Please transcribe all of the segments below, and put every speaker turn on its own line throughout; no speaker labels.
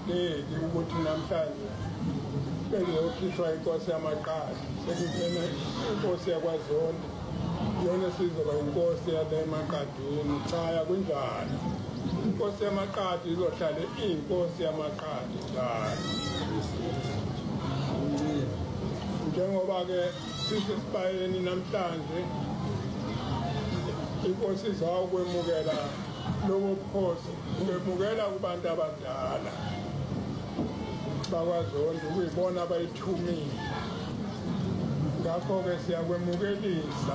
mistake ukuthi namhlanje bezokhishwa inkosi yamaqadi sekungena inkosi yakwaZondi yona sizoba inkosi yale maqadini cha kunjani inkosi yamaqadi izohlala inkosi yamaqadi njalo njengoba ke sisesibayeni namhlanje inkosi izakwemukela lobo bukhosi bemukela kubantu abadala bakwaZondi kuyibona abayithumile ngakho ke siyakwemukelisa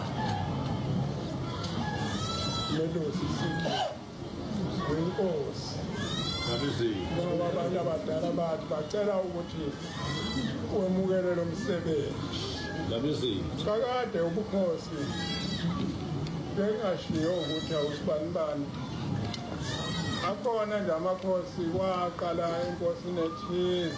lelosi sithi inkosi ngoba abantu abadala bathi bacela ukuthi wemukele lo msebenzi kakade ubukhosi bengashiyo ukuthi awusibani akhona nje amakhosi waqala inkosi nethize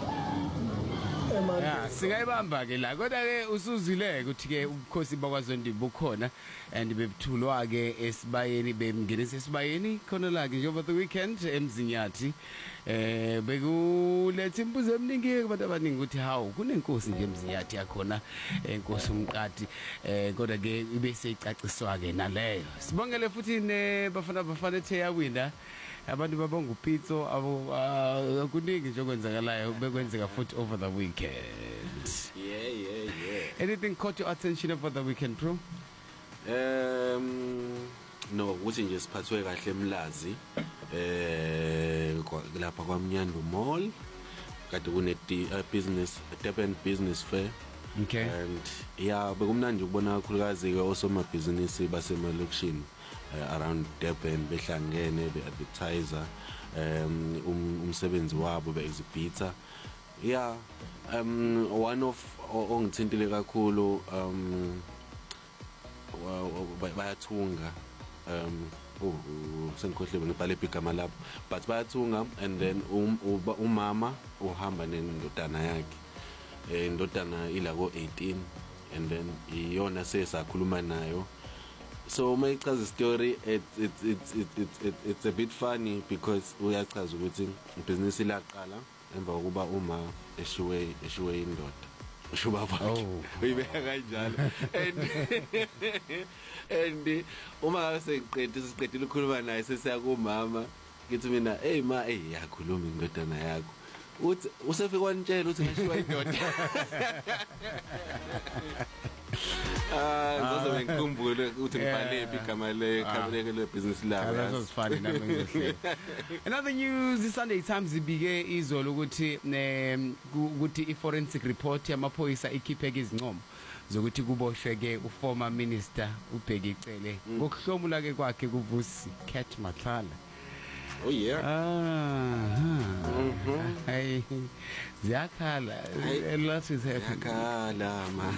singayibamba ke la kodwa ke usuzile ukuthi ke ubukhosi bakwaZondi bukhona and bebthulwa ke esibayeni bemngenisa esibayeni khona la ke over the weekend eMzinyathi bekuletha imbuzo eminingi ke kubantu abaningi ukuthi hawu kunenkosi nje eMzinyathi yakhona inkosi umqadi kodwa ke ibe seyicaciswa ke naleyo sibongele futhi bafana ethe yawina abantu babonga uPitso akuningi nje okwenzakalayo bekwenzeka futhi over the weekend. Yeah. Anything caught your attention over the weekend, bro?
No, ukuthi nje siphathwe kahle eMlazi lapha kwaMnyandu Mall kade kune business Durban Business Fair.
Okay.
And bekumnandi ukubona kakhulukazi ke osomabhizinisi basemalokishini around Durban behlangene beadvertiser umsebenzi wabo beexhibitor. One of ongithintile kakhulu bayathunga sengikhohlwe ngibhale igama lapho but bayathunga and then umama uhamba nendodana yakhe indodana ilako 18 and then iyona sesakhuluma nayo so mayichaza istory it's a bit funny because uyachaza ukuthi business ilaqala emva kokuba uma eshiwe indoda ushuba bakhe uyibeka kanjalo and uma siqedile ukukhuluma naye sesiya kumama ngithi mina yakhuluma indodana yakho uthi usefika wanitshela ukuthi ngishiwa indoda ngoba ngikhumbule ukuthi ngibhale igama le business labo
that's funny nami ngihle. Another news the Sunday Times ibike izolo ukuthi i-forensic report yamaphoyisa ikhipheke izincomo zokuthi kuboshwe ke uformer minister uBheki Cele ngokuhlomula ke kwakhe kuVusi Cat Matlala.
Oh yeah.
Hey, Zakala. A lot is happening.
Zakala, man.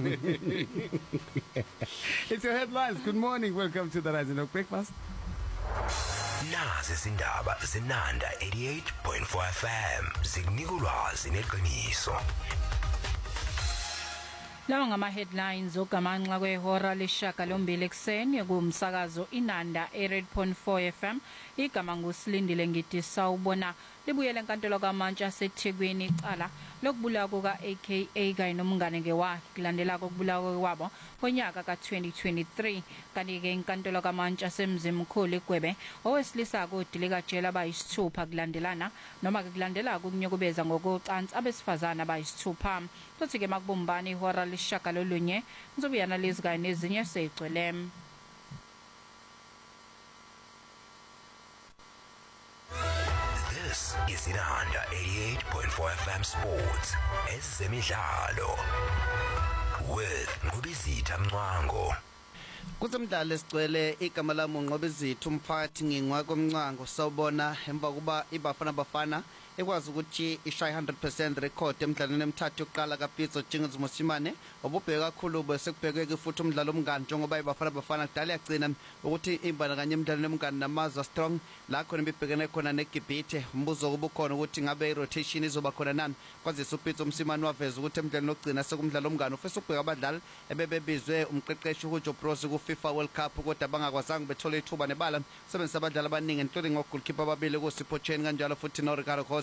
It's your headlines. Good morning. Welcome to the Rising Up Breakfast.
Nazi izindaba zinanda 88.4 FM. Zikunika ulwazi neqiniso.
Lawa ngama headlines ogamanxa kwehora lesishiyagalombili ekseni kumsakazo Inanda 88.4 FM igama nguSilindile Ngidi sawubona libuyele enkantolo kaMantshi aseThekwini icala lokubulawa kuka AKA kanye nomngane ngewakhe kulandela kokubulawa kwabo ngonyaka ka2023 kanti ke inkantolo kaMantshi asemzimkhulu eGwebe owesilisa kodilika jela bayisithupha kulandelana noma kulandela ukunyokubeza ngokucansi abesifazana abayisithupha futhi ke makubumbani ihora lesishiyagalolunye ngizobuyana lezi kanye nezinye segcwele.
This is Inanda 88.4 FM Sports. Ezemidlalo with Ngobizitha Mncwango.
Kusemdlalo esigcwele igama lami Ngqobizitha umphathi ngingwa komncango sawubona emva kuba iBafana ekwazi ukuthi ishaye 100% record emidlalweni emithathu yokuqala kaPitso Jingles Mosimane obubheka kakhulu besekubhekeke futhi umdlalo omngane njengoba iBafana kudala yagcina ukuthi imbana kanye emidlalweni omngane namazwa strong la khona bibhekene khona neGibhithe umbuzo kubukhona ukuthi ngabe irotation izoba khona nani kwazisa uPitso Mosimane waveza ukuthi emidlalweni okugcina sekumdlalo omngane ufisa ukubheka abadlali ebebebizwe umqeqeshi uJoe Bros ku-FIFA World Cup kodwa bangakwazanga bethola ithuba nebala sebenzisa abadlali abaningi including goalkeeper ababili kuSipho Chen kanjalo futhi noRicardo